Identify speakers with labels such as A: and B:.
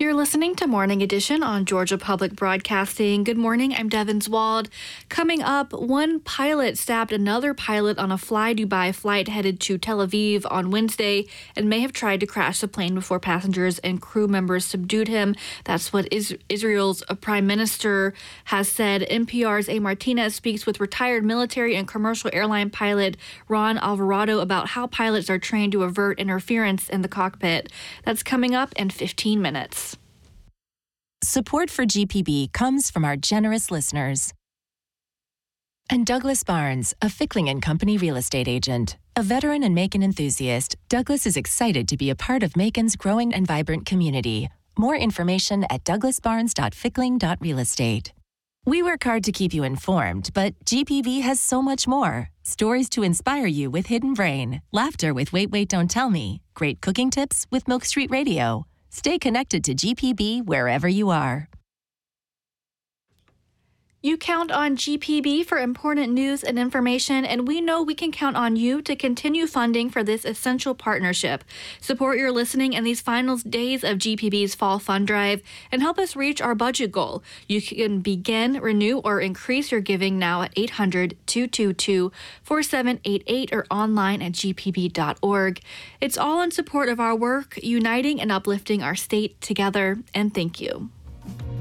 A: You're listening to Morning Edition on Georgia Public Broadcasting. Good morning, I'm Devin Zwald. Coming up, one pilot stabbed another pilot on a Fly Dubai flight headed to Tel Aviv on Wednesday and may have tried to crash the plane before passengers and crew members subdued him. That's what Israel's prime minister has said. NPR's A. Martinez speaks with retired military and commercial airline pilot Ron Alvarado about how pilots are trained to avert interference in the cockpit. That's coming up in 15 minutes.
B: Support for GPB comes from our generous listeners. And Douglas Barnes, a Fickling & Company real estate agent. A veteran and Macon enthusiast, Douglas is excited to be a part of Macon's growing and vibrant community. More information at douglasbarnes.fickling.realestate. We work hard to keep you informed, but GPB has so much more. Stories to inspire you with Hidden Brain, laughter with Wait, Wait, Don't Tell Me, great cooking tips with Milk Street Radio. Stay connected to GPB wherever you are.
A: You count on GPB for important news and information, and we know we can count on you to continue funding for this essential partnership. Support your listening in these final days of GPB's Fall Fund Drive and help us reach our budget goal. You can begin, renew, or increase your giving now at 800-222-4788 or online at gpb.org. It's all in support of our work, uniting and uplifting our state together, and thank you.